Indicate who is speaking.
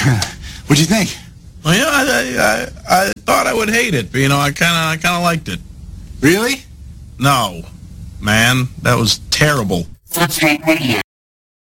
Speaker 1: What'd you think?
Speaker 2: Well, yeah, I thought I would hate it, but, I kind of liked it.
Speaker 1: Really?
Speaker 2: No, man, that was terrible.
Speaker 3: That's not radio.